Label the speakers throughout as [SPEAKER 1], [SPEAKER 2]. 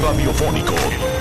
[SPEAKER 1] radiofónico.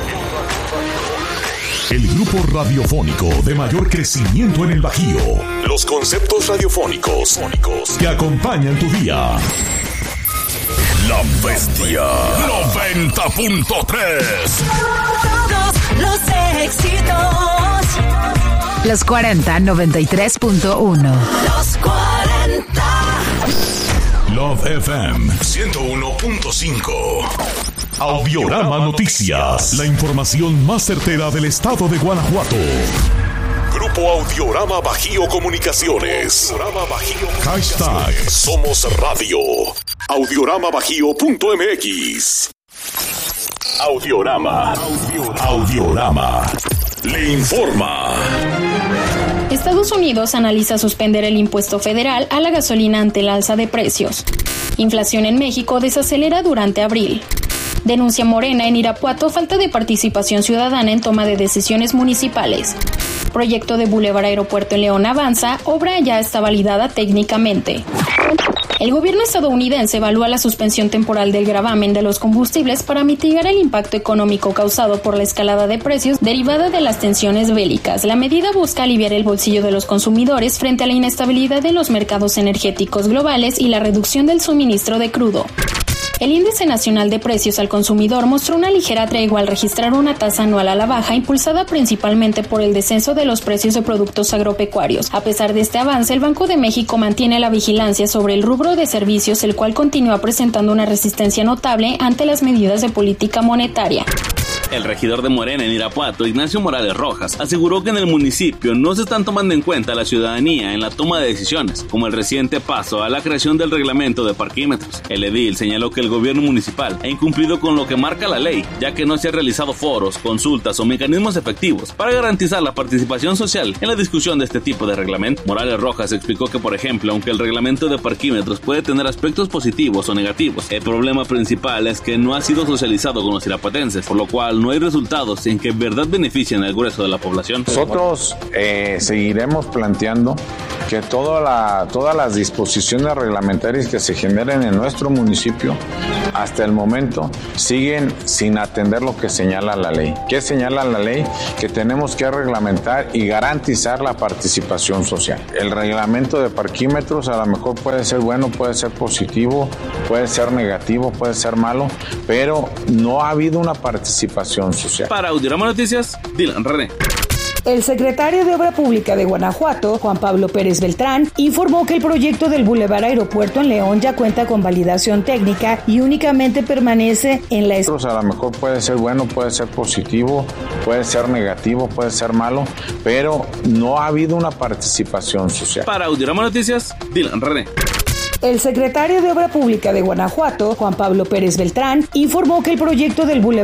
[SPEAKER 1] El grupo radiofónico de mayor crecimiento en el Bajío. Los conceptos radiofónicos que acompañan tu día. La Bestia 90.3.
[SPEAKER 2] Todos los éxitos.
[SPEAKER 3] Los 40 93.1.
[SPEAKER 2] Los 40.
[SPEAKER 1] Love FM 101.5. Audiorama Noticias. La información más certera del estado de Guanajuato. Grupo Audiorama Bajío Comunicaciones. Hashtag Somos Radio. Audioramabajío.mx. Audiorama. Le informa.
[SPEAKER 4] Estados Unidos analiza suspender el impuesto federal a la gasolina ante el alza de precios. Inflación en México desacelera durante abril. Denuncia Morena en Irapuato falta de participación ciudadana en toma de decisiones municipales. Proyecto de Boulevard Aeropuerto en León avanza, obra ya está validada técnicamente. El gobierno estadounidense evalúa la suspensión temporal del gravamen de los combustibles para mitigar el impacto económico causado por la escalada de precios derivada de las tensiones bélicas. La medida busca aliviar el bolsillo de los consumidores frente a la inestabilidad de los mercados energéticos globales y la reducción del suministro de crudo. El Índice Nacional de Precios al Consumidor mostró una ligera tregua al registrar una tasa anual a la baja, impulsada principalmente por el descenso de los precios de productos agropecuarios. A pesar de este avance, el Banco de México mantiene la vigilancia sobre el rubro de servicios, el cual continúa presentando una resistencia notable ante las medidas de política monetaria.
[SPEAKER 5] El regidor de Morena en Irapuato, Ignacio Morales Rojas, aseguró que en el municipio no se están tomando en cuenta la ciudadanía en la toma de decisiones, como el reciente paso a la creación del reglamento de parquímetros. El edil señaló que el gobierno municipal ha incumplido con lo que marca la ley, ya que no se han realizado foros, consultas o mecanismos efectivos para garantizar la participación social en la discusión de este tipo de reglamento. Morales Rojas explicó que, por ejemplo, aunque el reglamento de parquímetros puede tener aspectos positivos o negativos, el problema principal es que no ha sido socializado con los irapuatenses, por lo cual no hay resultados en que en verdad beneficien al grueso de la población.
[SPEAKER 6] Nosotros seguiremos planteando que todas las disposiciones reglamentarias que se generen en nuestro municipio hasta el momento siguen sin atender lo que señala la ley. ¿Qué señala la ley? Que tenemos que reglamentar y garantizar la participación social. El reglamento de parquímetros a lo mejor puede ser bueno, puede ser positivo, puede ser negativo, puede ser malo, pero no ha habido una participación social.
[SPEAKER 5] Para Audiorama Noticias, Dylan René.
[SPEAKER 7] El secretario de Obra Pública de Guanajuato, Juan Pablo Pérez Beltrán, informó que el proyecto del Boulevard Aeropuerto en León ya cuenta con validación técnica y únicamente permanece en la...
[SPEAKER 6] A lo mejor puede ser bueno, puede ser positivo, puede ser negativo, puede ser malo, pero no ha habido una participación social.
[SPEAKER 5] Para Audiorama Noticias, Dylan René.
[SPEAKER 7] El secretario de Obra Pública de Guanajuato, Juan Pablo Pérez Beltrán, informó que el proyecto del Boulevard